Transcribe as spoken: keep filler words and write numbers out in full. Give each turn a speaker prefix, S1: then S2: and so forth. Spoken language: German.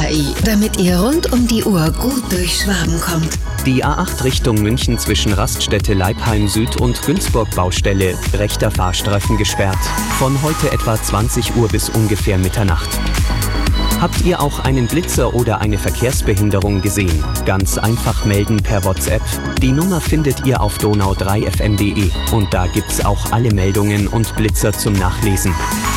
S1: K I, damit ihr rund um die Uhr gut durch Schwaben kommt.
S2: Die A acht Richtung München zwischen Raststätte Leipheim Süd und Günzburg Baustelle, rechter Fahrstreifen gesperrt. Von heute etwa zwanzig Uhr bis ungefähr Mitternacht. Habt ihr auch einen Blitzer oder eine Verkehrsbehinderung gesehen? Ganz einfach melden per WhatsApp. Die Nummer findet ihr auf donau drei f m punkt de und da gibt's auch alle Meldungen und Blitzer zum Nachlesen.